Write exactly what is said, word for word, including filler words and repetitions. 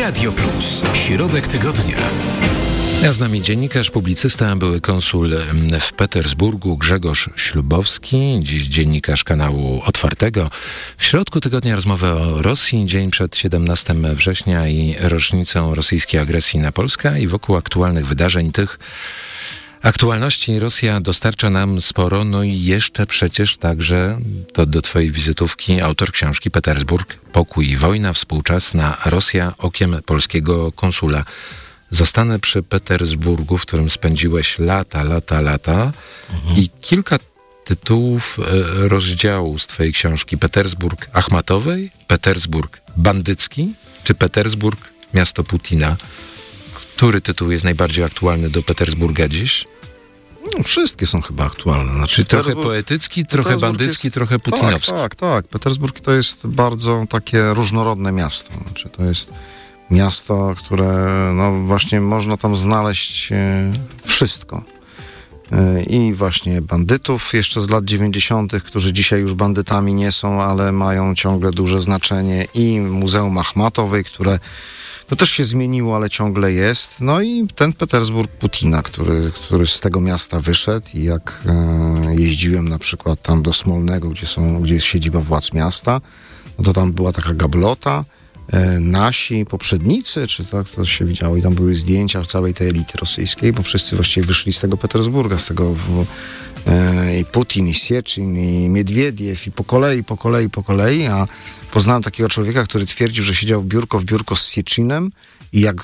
Radio Plus. Środek tygodnia. A z nami dziennikarz, publicysta, były konsul w Petersburgu Grzegorz Ślubowski, dziś dziennikarz kanału Otwartego. W środku tygodnia rozmowy o Rosji, dzień przed siedemnastego września i rocznicą rosyjskiej agresji na Polskę i wokół aktualnych wydarzeń. Tych aktualności Rosja dostarcza nam sporo, no i jeszcze przecież także to do twojej wizytówki autor książki Petersburg, Pokój i wojna, współczesna Rosja okiem polskiego konsula. Zostanę przy Petersburgu, w którym spędziłeś lata, lata, lata mhm. i kilka tytułów e, rozdziału z twojej książki. Petersburg Achmatowej, Petersburg Bandycki czy Petersburg Miasto Putina. Który tytuł jest najbardziej aktualny do Petersburga dziś? No, wszystkie są chyba aktualne. Znaczy, Czy trochę poetycki, trochę bandycki, jest... trochę putinowski? Tak, tak, tak. Petersburg to jest bardzo takie różnorodne miasto. Znaczy, to jest miasto, które no właśnie można tam znaleźć e, wszystko. E, I właśnie bandytów jeszcze z lat dziewięćdziesiątych, którzy dzisiaj już bandytami nie są, ale mają ciągle duże znaczenie. I Muzeum Achmatowej, które to też się zmieniło, ale ciągle jest. No i ten Petersburg Putina, który, który z tego miasta wyszedł i jak e, jeździłem na przykład tam do Smolnego, gdzie, są, gdzie jest siedziba władz miasta, no to tam była taka gablota, e, nasi poprzednicy, czy tak to się widziało i tam były zdjęcia całej tej elity rosyjskiej, bo wszyscy właściwie wyszli z tego Petersburga, z tego w, e, i Putin, i Sieczyn, i Miedwiediew, i po kolei, po kolei, po kolei, a poznałem takiego człowieka, który twierdził, że siedział biurko w biurko z Sieczynem i jak